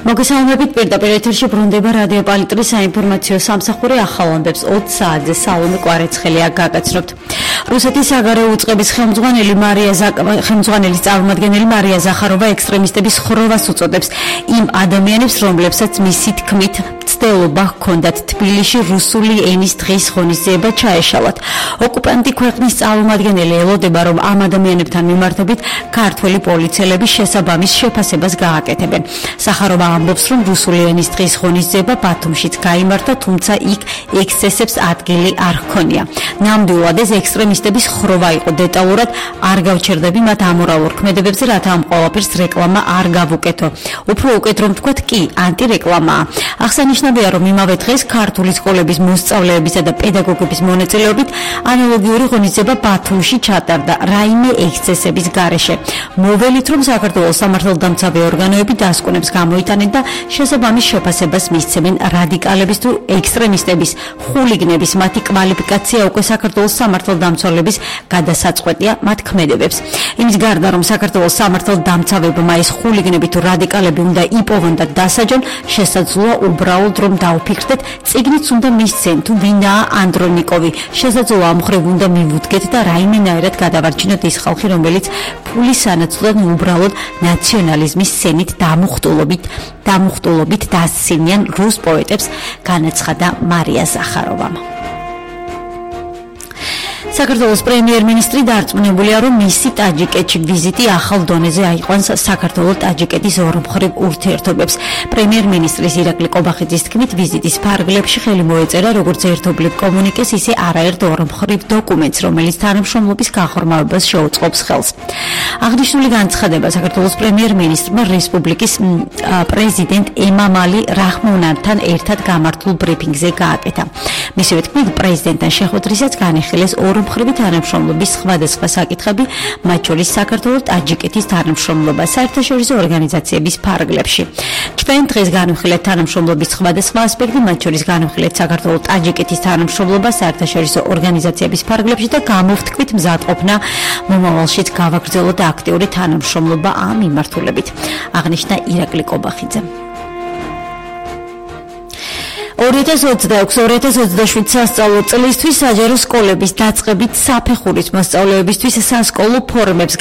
მოგესალმებით პირდაპირ ეთერში ბრუნდება რადიო პალიტრის საინფორმაციო სამსახური ახალ ამბებს 20 საათზე სალომე კვარეცხელია გაგაცნობთ. რუსეთის საგარეო უწყების ხელმძღვანელის წარმომადგენელი მარია ზახაროვა ექსტრემისტების ხროვას უწოდებს იმ ადამიანებს, რომლებსაც მისი თქმით ცდელობა ჰქონდათ თბილისში რუსული ენის დღის ღონისძიება ჩაეშალათ. ოკუპანტი ქვეყნის წარმომადგენელი ელოდება, რომ ამ ადამიანებთან მიმართებით ქართველი პოლიციელები შესაბამის შეფასებას გააკეთებენ. ზახაროვა ამბობს, რომ რუსული ენის დღის ღონისძიება ბათუმშიც გაიმართა, თუმცა იქ ექსცესებს ადგილი არ ჰქონია. ნამდვილად ეს ექსტრემისტების ხროვა იყო. დეტალურად არ გავჩერდები მათ ამორალურ ქმედებებზე, რათა ამ ყველაფერს რეკლამა არ გავუკეთო. უფრო უკეთ რომ ვთქვათ, კი, ანტირეკლამაა. აღსანიშნავია, რომ იმავე დღეს ქართული სკოლების მოსწავლეებისა და პედაგოგების მონაწილეობით ანალოგიური ღონისძიება ბათუმში ჩატარდა რაიმე ექსცესების გარეშე. მოველით, რომ საქართველოს სამართალდამცავი ორგანოები დასკვნებს გამოიტანენ და შესაბამის შეფასებას მისცემენ რადიკალების თუ ექსტრემისტების ხულიგნების მათი კვალიფიკაცია უკვე საქართველოს სამართალდამცველების გადასაწყვეტია მათ ქმედებებს. იმის გარდა, რომ საქართველოს სამართალდამცავებმა ეს ხულიგნები თუ რადიკალები უნდა იპოვონ და დასაჯონ, შესაძლოა უბრალოდ რომ დაუფიქრდეთ, წიგნიც უნდა მისცენ თუ ვინაა ანდრონიკოვი. შესაძლოა ამ მხრივ უნდა მივუდგეთ და რაიმენაირად გადავარჩინოთ ის ხალხი, რომელიც ფულის სანაცვლოდ უბრალოდ ნაციონალიზმის სცენით დამუხტულობით დასცინიან რუს პოეტებს, განაცხადა მარია ზახაროვამ. საქართველოს პრემიერ-მინისტრი დარწმუნებულია, რომ მისი ტაჯიკეთში ვიზიტი ახალ დონეზე აიყვანს საქართველოს-ტაჯიკეთის ორმხრივ ურთიერთობებს. პრემიერ-მინისტრის ირაკლი კობახიძის თქმით, ვიზიტის ფარგლებში ხელი მოეწერა როგორც ერთობლივ კომუნიკეს, ისე არაერთ ორმხრივ დოკუმენტს, რომელიც თანამშრომლობის გახორმავებას შეუწყობს ხელს. აღნიშნული განცხადება საქართველოს პრემიერ-მინისტრმა რესპუბლიკის პრეზიდენტ ემამალი რაჰმონანთან ერთად გამართულ ბრიფინგზე გააკეთა. მისივე თქმით, პრეზიდენტთან შეხვედრისას განიხილეს ორმხრივი თანამშრომლობის სხვადასხვა საკითხები, მათ შორის საქართველოს-ტაჯიკეთის თანამშრომლობა საერთაშორისო ორგანიზაციების ფარგლებში. ჩვენ დღეს განვიხილეთ თანამშრომლობის სხვადასხვა ასპექტი, მათ შორის განვიხილეთ საქართველოს-ტაჯიკეთის თანამშრომლობა საერთაშორისო ორგანიზაციების ფარგლებში და გამოვთქვით მზადყოფნა მომავალშიც გავაგრძელოთ აქტიური თანამშრომლობა ამ მიმართულებით, აღნიშნა ირაკლი კობახიძე. 2026-2027 სასწავლო წლისთვის საჯარო სკოლების დაწყებით საფეხურის მოსწავლეებისთვის სასკოლო ფორმებს